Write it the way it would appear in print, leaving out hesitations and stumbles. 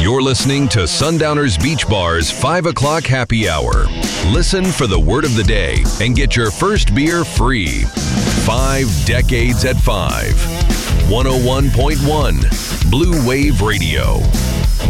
You're listening to Sundowners Beach Bar's 5 o'clock happy hour. Listen for the word of the day and get your first beer free. 5 decades at 5. 101.1 Blue Wave Radio.